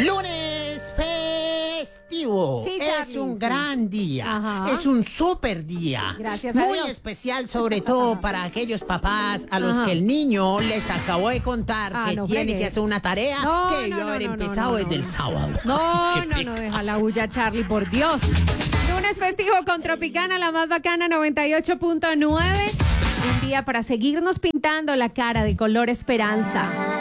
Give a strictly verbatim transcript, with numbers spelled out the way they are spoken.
Lunes festivo. Sí, es Charlie, un sí. gran día. Ajá. Es un super día. Gracias a Muy Dios. especial, sobre todo para aquellos papás a los Ajá. que el niño les acabó de contar Ah, que no tiene fregues. que hacer una tarea No, que no, debió no, haber no, no, empezado no, desde no. el sábado. No, Qué no, no, pecado. deja la bulla, Charlie, por Dios. Lunes festivo con Tropicana, la más bacana, noventa y ocho punto nueve. Un día para seguirnos pintando la cara de color esperanza.